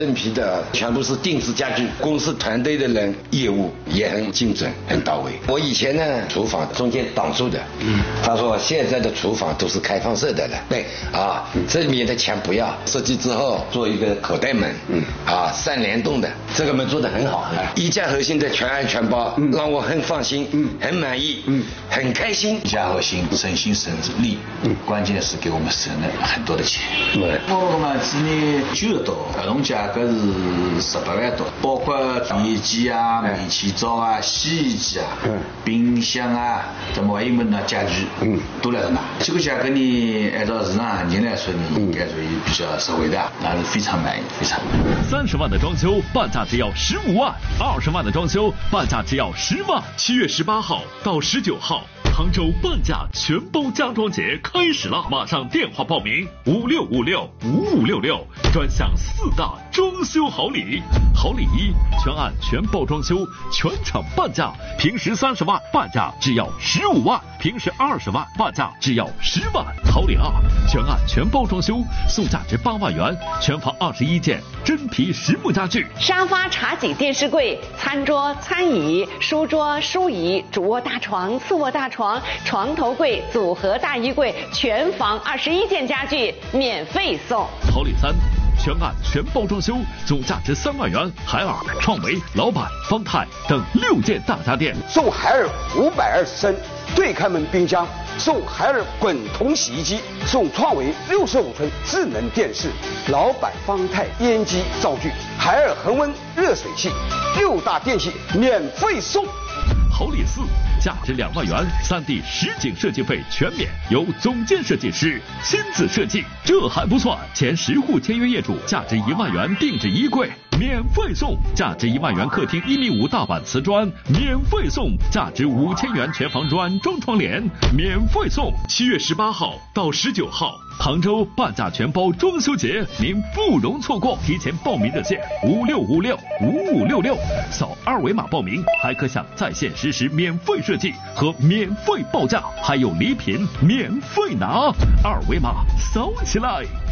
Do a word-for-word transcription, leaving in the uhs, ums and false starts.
正皮的全部是定制家具，公司团队的人业务也很精准很到位。我以前呢厨房中间挡住的，嗯，他说现在的厨房都是开放式的了，对啊，这里面的墙不要，设计之后做一个口袋门，嗯啊三联动的，这个门做得很好，一家核心的全案全包，嗯、让我很放心，嗯，很满意，嗯，很开心。 一家核心省心省力，嗯，关键是给我们省了很多的钱。对，我嘛今年九十多，合同价格是十八万多，包括电机啊、煤气灶啊、洗衣机啊、嗯、冰箱啊，怎么还有么呢家具，嗯，都来了嘛。这个价格呢，按照市场行情来说呢，应该属于比较实惠的，那是非常满意，非常满意。 三十万的装修，半价只要十五万；二十万的装修，半价只要十万。七月十八号到十九号。杭州半价全包家装节开始了，马上电话报名五六五六五五六六，专享四大装修好礼。好礼一，全案全包装修，全场半价，平时三十万，半价只要十五万；平时二十万，半价只要十万。好礼二，全案全包装修，送价值八万元，全房二十一件真皮实木家具， 沙发、茶几、电视柜、餐桌、餐椅、书桌、书椅、主卧大床、次卧大床。床头柜、组合大衣柜，全房二十一件家具免费送。 好礼三，全案全包装修，总价值三万元，海尔、创维、老板、方太等六件大家电， 送海尔五百二十升对开门冰箱，送海尔滚筒洗衣机，送创维六十五寸智能电视，老板方太烟机灶具，海尔恒温热水器，六大电器免费送。 好礼四，价值两万元，三 D 实景设计费全免，由总监设计师亲自设计。这还不算，前十户签约业主价值一万元定制衣柜免费送，价值一万元客厅一米五大板瓷砖免费送，价值五千元全房软装窗帘免费送。七月十八号到十九号，杭州半价全包装修节，您不容错过。提前报名热线五六五六五五六六，扫二维码报名，还可享在线实时免费设计和免费报价，还有礼品免费拿，二维码扫起来。